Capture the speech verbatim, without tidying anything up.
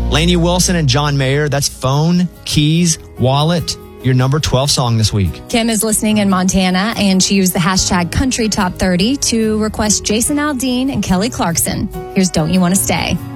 Lainey Wilson and John Mayer, that's Phone, Keys, Wallet, your number twelve song this week. Kim is listening in Montana, and she used the hashtag Country Top thirty to request Jason Aldean and Kelly Clarkson. Here's Don't You Want to Stay.